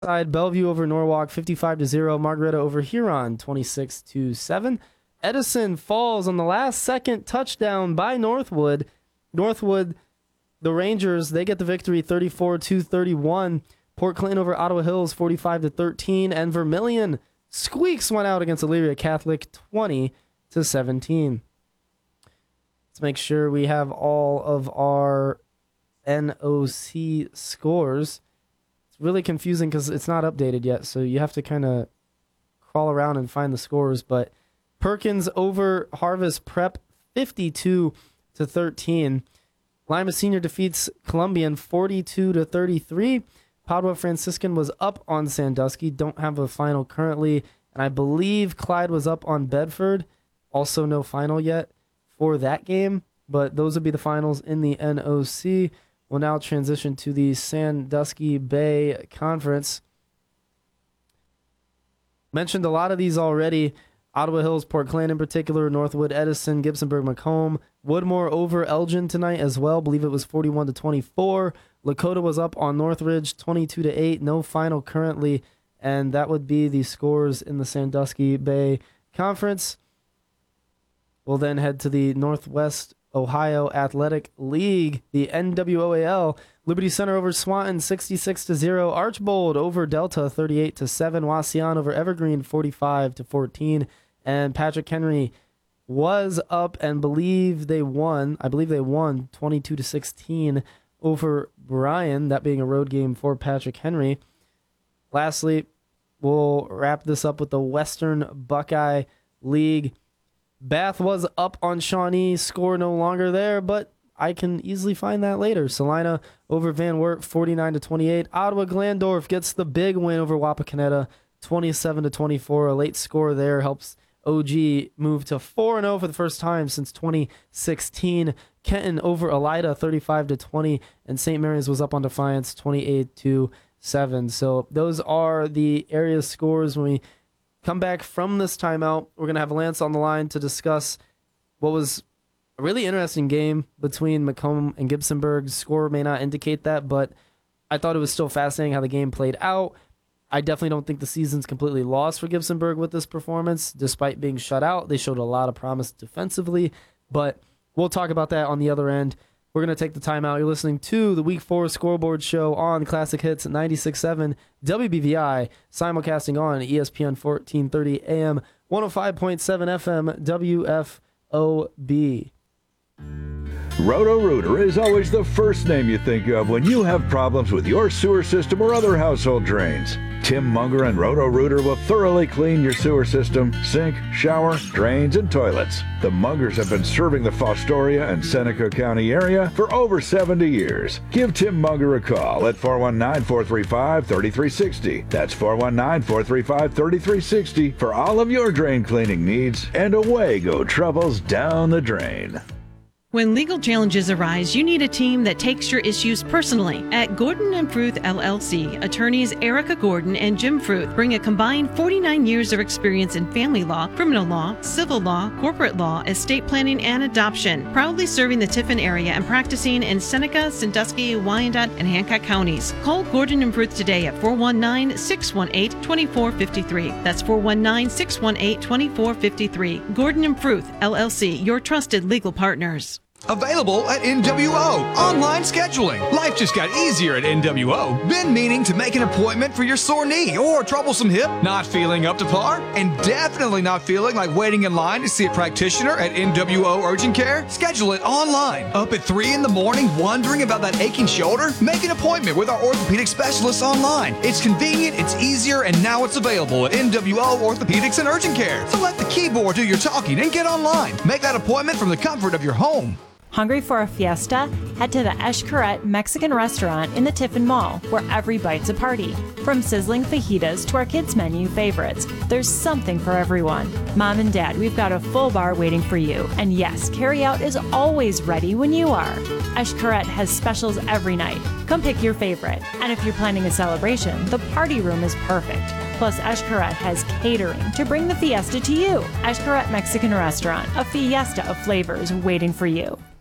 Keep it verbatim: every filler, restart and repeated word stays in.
side, Bellevue over Norwalk, fifty-five to zero. Margaretta over Huron, twenty-six to seven. Edison falls on the last second touchdown by Northwood. Northwood, the Rangers, they get the victory, thirty-four to thirty-one. Port Clinton over Ottawa Hills, forty-five to thirteen. And Vermilion squeaks one out against Elyria Catholic, twenty to seventeen. Let's make sure we have all of our N O C scores. It's really confusing because it's not updated yet, so you have to kind of crawl around and find the scores. But Perkins over Harvest Prep, fifty-two to thirteen. Lima Senior defeats Columbian, forty-two to thirty-three. Padua Franciscan was up on Sandusky. Don't have a final currently. And I believe Clyde was up on Bedford. Also no final yet for that game. But those would be the finals in the N O C. We'll now transition to the Sandusky Bay Conference. Mentioned a lot of these already. Ottawa Hills, Port Clinton in particular, Northwood, Edison, Gibsonburg, Macomb. Woodmore over Elgin tonight as well. I believe it was forty-one to twenty-four. Lakota was up on Northridge, twenty-two to eight. No final currently. And that would be the scores in the Sandusky Bay Conference. We'll then head to the Northwest Ohio Athletic League, the N W O A L. Liberty Center over Swanton, sixty-six to zero. Archbold over Delta, thirty-eight to seven. Wauseon over Evergreen, forty-five to fourteen. And Patrick Henry was up and believe they won. I believe they won twenty-two to sixteen over Bryan, that being a road game for Patrick Henry. Lastly, we'll wrap this up with the Western Buckeye League. Bath was up on Shawnee, score no longer there, but I can easily find that later. Salina over Van Wert, forty-nine to twenty-eight. Ottawa Glandorf gets the big win over Wapakoneta, twenty-seven to twenty-four. A late score there helps O G move to four and oh for the first time since twenty sixteen. Kenton over Elida, thirty-five to twenty, and Saint Mary's was up on Defiance, twenty-eight to seven. So those are the area scores. When we come back from this timeout, we're going to have Lance on the line to discuss what was a really interesting game between Macomb and Gibsonburg. Score may not indicate that, but I thought it was still fascinating how the game played out. I definitely don't think the season's completely lost for Gibsonburg with this performance. Despite being shut out, they showed a lot of promise defensively, but we'll talk about that on the other end. We're going to take the timeout. You're listening to the Week four Scoreboard Show on Classic Hits ninety-six point seven W B V I, simulcasting on E S P N fourteen thirty A M, one oh five point seven F M W F O B. Roto-Rooter is always the first name you think of when you have problems with your sewer system or other household drains. Tim Munger and Roto-Rooter will thoroughly clean your sewer system, sink, shower, drains, and toilets. The Mungers have been serving the Fostoria and Seneca County area for over seventy years. Give Tim Munger a call at four one nine, four three five, three three six zero. That's four one nine, four three five, three three six zero for all of your drain cleaning needs, and away go troubles down the drain. When legal challenges arise, you need a team that takes your issues personally. At Gordon and Fruth L L C, attorneys Erica Gordon and Jim Fruth bring a combined forty-nine years of experience in family law, criminal law, civil law, corporate law, estate planning, and adoption. Proudly serving the Tiffin area and practicing in Seneca, Sandusky, Wyandotte, and Hancock counties. Call Gordon and Fruth today at four one nine, six one eight, two four five three. That's four one nine, six one eight, two four five three. Gordon and Fruth L L C, your trusted legal partners. Available at N W O. Online scheduling. Life just got easier at N W O. Been meaning to make an appointment for your sore knee or troublesome hip? Not feeling up to par? And definitely not feeling like waiting in line to see a practitioner at N W O Urgent Care? Schedule it online. Up at three in the morning wondering about that aching shoulder? Make an appointment with our orthopedic specialists online. It's convenient, it's easier, and now it's available at N W O Orthopedics and Urgent Care. So let the keyboard do your talking and get online. Make that appointment from the comfort of your home. Hungry for a fiesta? Head to the Eshkaret Mexican restaurant in the Tiffin Mall, where every bite's a party. From sizzling fajitas to our kids' menu favorites, there's something for everyone. Mom and Dad, we've got a full bar waiting for you. And yes, carryout is always ready when you are. Eshkaret has specials every night. Come pick your favorite. And if you're planning a celebration, the party room is perfect. Plus, Eshkaret has catering to bring the fiesta to you. Eshkaret Mexican Restaurant, a fiesta of flavors waiting for you.